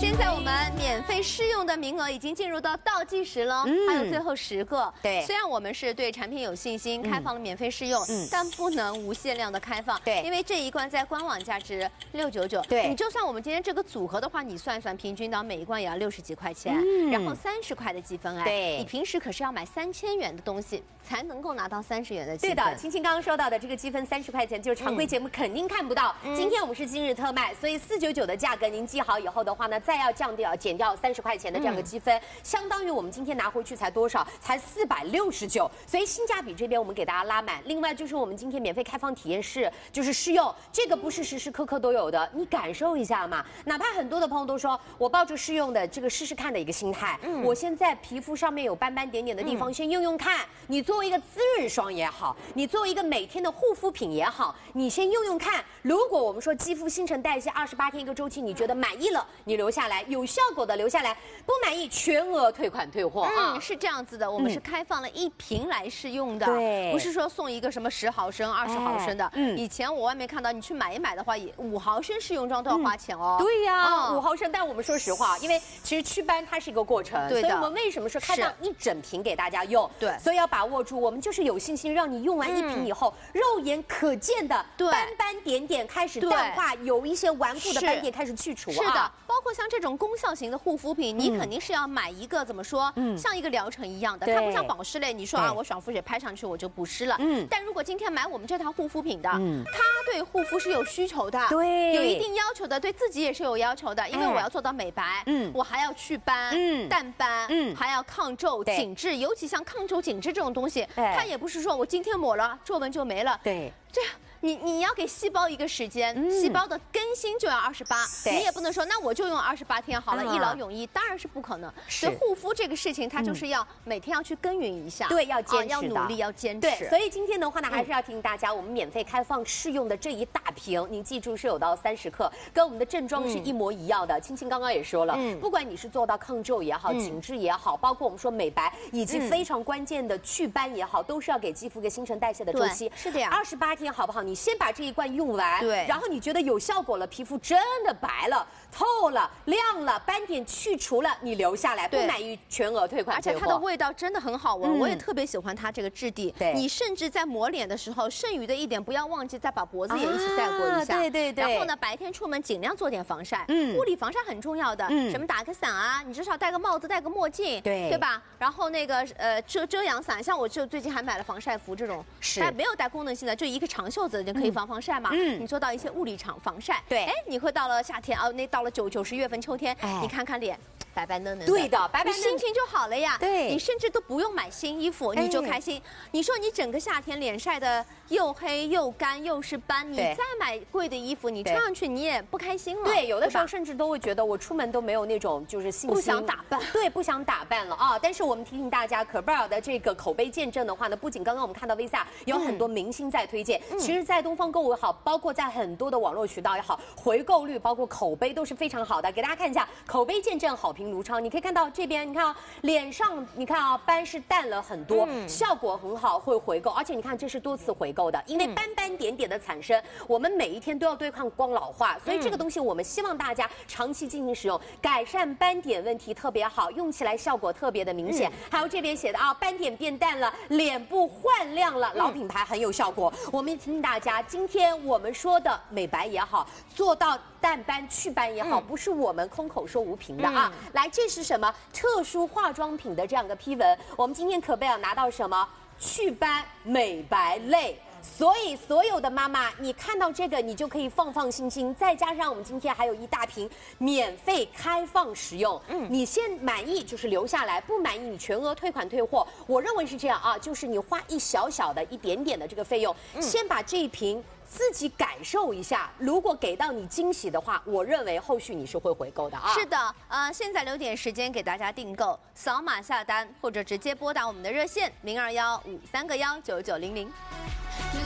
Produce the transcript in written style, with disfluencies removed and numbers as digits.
现在我们免费试用的名额已经进入到倒计时了，还有最后10个。 对， 虽然我们是对产品有信心，开放了免费试用，但不能无限量的开放。 对， 因为这一罐在官网价值699。 对， 你就算我们今天这个组合的话，你算一算，平均到每一罐也要60几块钱，然后30块的积分哎。 对， 你平时可是要买3000元的东西才能够拿到30元的积分。 对的，青青刚刚说到的这个积分30块钱，就是常规节目肯定看不到。今天我们是今日特卖，所以499的价格您记好以后的话呢，再要减掉30块钱的这样的积分，相当于我们今天拿回去才多少？才469，所以性价比这边我们给大家拉满。另外就是我们今天免费开放体验室，就是试用，这个不是时时刻刻都有的，你感受一下嘛。哪怕很多的朋友都说我抱着试用的这个试试看的一个心态，我现在皮肤上面有斑斑点点的地方，先用用看。你作为一个滋润霜也好，你作为一个每天的护肤品也好，你先用用看。如果我们说肌肤新陈代谢28天一个周期，你觉得满意了，你留下来，有效果的留下来，不满意全额退款退货啊。 是这样子的，我们是开放了1瓶来试用的， 对， 不是说送一个什么10毫升、20毫升的。以前我外面看到你去买一买的话，也5毫升试用装都要花钱哦。 对呀，5毫升，但我们说实话，因为其实祛斑它是一个过程，所以我们为什么说开放1整瓶给大家用？对，所以要把握住，我们就是有信心让你用完1瓶以后，肉眼可见的斑斑点点开始淡化，有一些顽固的斑点开始去除啊。 是的，包括像这种功效型的护肤品，你肯定是要买一个怎么说，像一个疗程一样的，它不像保湿类，你说啊，我爽肤水拍上去我就不湿了。但如果今天买我们这套护肤品的，它对护肤是有需求的，对，有一定要求的，对自己也是有要求的，因为我要做到美白，我还要祛斑、淡斑，还要抗皱紧致，尤其像抗皱紧致这种东西，它也不是说我今天抹了皱纹就没了，对，这。你要给细胞一个时间，细胞的更新就要28，你也不能说那我就用28天好了，一劳永逸，当然是不可能。所以护肤这个事情，它就是要每天要去耕耘一下，对，要坚持，要努力，要坚持。对， 所以今天的话呢，还是要提醒大家，我们免费开放试用的这一大瓶，您记住是有到30克，跟我们的正装是一模一样的。青青刚刚也说了，不管你是做到抗皱也好，紧致也好，包括我们说美白以及非常关键的祛斑也好，都是要给肌肤一个新陈代谢的周期。 是的呀 ，28天好不好？你先把这一罐用完，对，然后你觉得有效果了，皮肤真的白了、透了、亮了，斑点去除了，你留下来，不满意全额退款退货。 而且它的味道真的很好闻，我也特别喜欢它这个质地。对，你甚至在抹脸的时候，剩余的一点不要忘记再把脖子也一起带过一下。对。然后呢，白天出门尽量做点防晒，物理防晒很重要的，什么打个伞啊，你至少戴个帽子、戴个墨镜，对吧？然后那个遮阳伞，像我就最近还买了防晒服这种，但没有带功能性的，就一个长袖子就可以防晒嘛。你做到一些物理防晒，对，哎，你会到了夏天啊，那到了90月份秋天，你看看脸。白白嫩嫩的， 对的，白白嫩嫩， 心情就好了呀。对，你甚至都不用买新衣服，你就开心。你说你整个夏天脸晒得又黑又干又是斑，你再买贵的衣服，你穿上去你也不开心了。对， 有的时候甚至都会觉得我出门都没有那种就是信心， 不想打扮。 对，不想打扮了啊。但是我们提醒大家，可贝尔的这个口碑见证的话呢，不仅刚刚我们看到 Visa 有很多明星在推荐，其实在东方购物也好，包括在很多的网络渠道也好，回购率包括口碑都是非常好的。给大家看一下，口碑见证，好评如潮。你可以看到。这边你看啊，脸上你看啊，斑是淡了很多，效果很好，会回购，而且你看这是多次回购的，因为斑斑点点的产生，我们每一天都要对抗光老化，所以这个东西我们希望大家长期进行使用，改善斑点问题特别好，用起来效果特别的明显。还有这边写的啊，斑点变淡了，脸部焕亮了，老品牌很有效果。我们提醒大家，今天我们说的美白也好，做到淡斑祛斑也好，不是我们空口说无凭的啊。来，这是什么？特殊化妆品的这样一个批文，我们今天可贝尔拿到什么祛斑美白类，所以所有的妈妈，你看到这个你就可以放心，再加上我们今天还有一大瓶免费开放使用，你先满意就是留下来，不满意你全额退款退货。我认为是这样啊，就是你花一点点的这个费用，先把这一瓶自己感受一下，如果给到你惊喜的话，我认为后续你是会回购的啊。 是的，现在留点时间给大家订购，扫码下单或者直接拨打我们的热线0215319900。